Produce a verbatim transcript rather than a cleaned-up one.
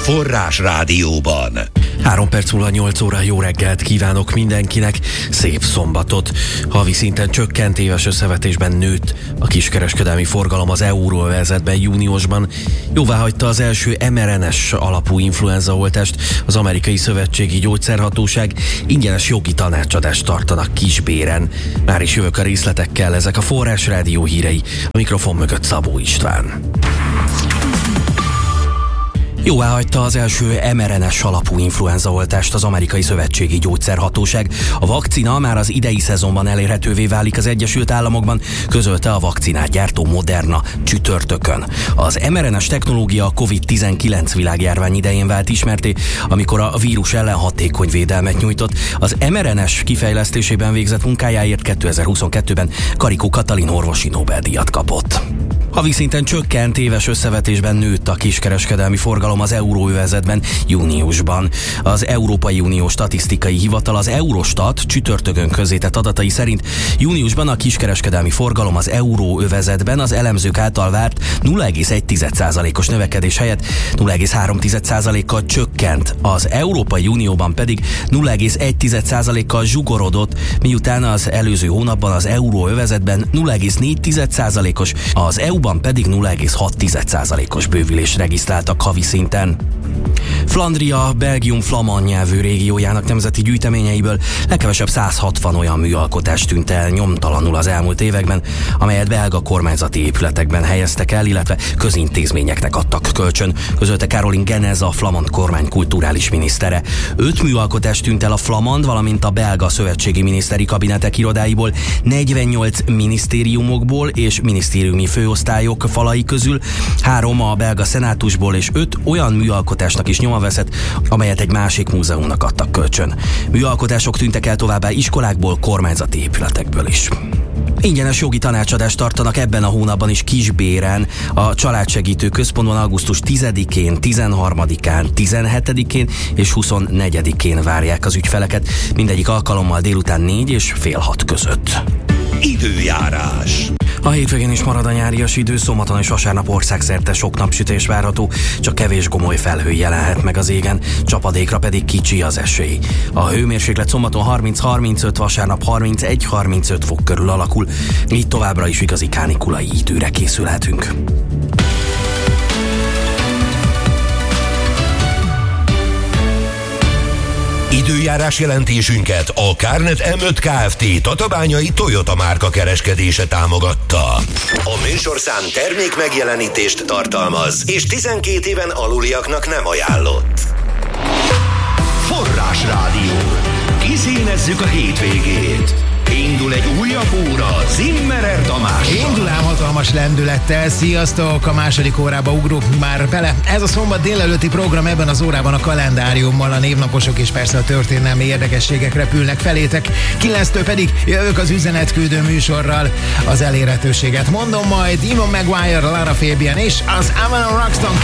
Forrás Rádióban. Három perc múlva nyolc óra, jó reggelt kívánok mindenkinek, szép szombatot. Havi szinten csökkent, éves összevetésben nőtt a kiskereskedelmi forgalom az euróövezetben júniusban. Jóváhagyta az első em er en es alapú influenzaoltást az Amerikai Szövetségi Gyógyszerhatóság, ingyenes jogi tanácsadást tartanak kisbéren. Már is jövök a részletekkel, ezek a Forrás Rádió hírei, a mikrofon mögött Szabó István. Jóváhagyta az első em er en es alapú influenzaoltást az Amerikai Szövetségi Gyógyszerhatóság. A vakcina már az idei szezonban elérhetővé válik az Egyesült Államokban, közölte a vakcinát gyártó Moderna csütörtökön. Az em er en es technológia a kovid tizenkilenc világjárvány idején vált ismerté, amikor a vírus ellen hatékony védelmet nyújtott. Az em er en es kifejlesztésében végzett munkájáért kétezer-huszonkettőben Karikó Katalin orvosi Nobel-díjat kapott. Havi szinten csökkent, éves összevetésben nőtt a kiskereskedelmi forgalom az euróövezetben júniusban. Az Európai Unió Statisztikai Hivatal, az Eurostat csütörtökön közzétett adatai szerint júniusban a kiskereskedelmi forgalom az euróövezetben az elemzők által várt nulla egész egy százalékos növekedés helyett nulla egész három százalékkal csökkent. Az Európai Unióban pedig nulla egész egy százalékkal zsugorodott, miután az előző hónapban az euróövezetben nulla egész négy százalékos, az é u-ban pedig nulla egész hat százalékos bővülést regisztráltak havi szinten. Flandria, Belgium flamand nyelvű régiójának nemzeti gyűjteményeiből legkevesebb száz hatvan olyan műalkotás tűnt el nyomtalanul az elmúlt években, amelyet belga kormányzati épületekben helyeztek el, illetve közintézményeknek adtak kölcsön, közölte Caroline Genez, a flamand kormány kulturális minisztere. Öt műalkotás tűnt el a flamand, valamint a belga szövetségi miniszteri kabinetek irodáiból, negyvennyolc minisztériumokból és minisztériumi főosztályok falai közül, három a belga szenátusból és öt olyan műalkotásnak is nyoma veszett, amelyet egy másik múzeumnak adtak kölcsön. Műalkotások tűntek el továbbá iskolákból, kormányzati épületekből is. Ingyenes jogi tanácsadást tartanak ebben a hónapban is kisbéren. A Családsegítő Központban augusztus tizedikén, tizenharmadikán, tizenhetedikén és huszonnegyedikén várják az ügyfeleket, mindegyik alkalommal délután négy és fél hat között. Időjárás. A hétvégén is marad a nyárias idő, szombaton és vasárnap országszerte sok napsütés várható, csak kevés gomoly felhő jelenhet meg az égen, csapadékra pedig kicsi az esély. A hőmérséklet szombaton harminc-harmincöt, vasárnap harmincegy-harmincöt fok körül alakul, így továbbra is igazi kánikulai időre készülhetünk. Időjárás jelentésünket a Kárnet em öt Kft. Tatabányai Toyota márka kereskedése támogatta. A műsorszám termék megjelenítést tartalmaz, és tizenkét éven aluliaknak nem ajánlott. Forrás Rádió. Kiszínezzük a hétvégét. Indul egy újabb óra Zimmerer Tamással. Indul ám hatalmas lendülettel. Sziasztok! A második órába ugrunk már bele. Ez a szombat délelőtti program, ebben az órában a kalendáriummal, a névnaposok és persze a történelmi érdekességek repülnek felétek. kilenctől pedig jövök az üzenetküldő műsorral. Az elérhetőséget mondom majd. Eamon Maguire, Lara Fabian és az Avalon Roxton